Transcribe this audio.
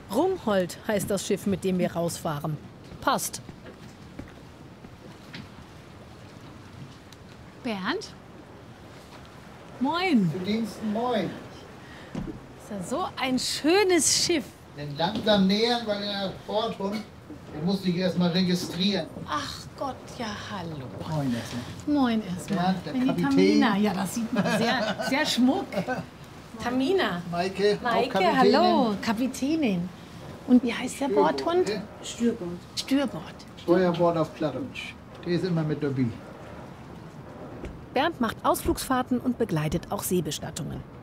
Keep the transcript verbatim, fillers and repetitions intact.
Rumhold heißt das Schiff, mit dem wir rausfahren. Passt. Bernd? Moin. Für Diensten, moin. Ist ja so ein schönes Schiff. Den langsam nähern, weil der Bordhund, den musste ich erst mal registrieren. Ach Gott, ja, hallo. Moin erstmal. Moin erstmal. Ja, der Wenn die Kapitän. Tamina, ja, das sieht man sehr, sehr schmuck. Tamina. Maike, auch Maike, Kapitänin. hallo, Kapitänin. Und wie heißt der Bordhund? ne? Stürbord. Stürbord. Steuerbord auf Plattdeutsch. Der ist immer mit dabei. Bernd macht Ausflugsfahrten und begleitet auch Seebestattungen.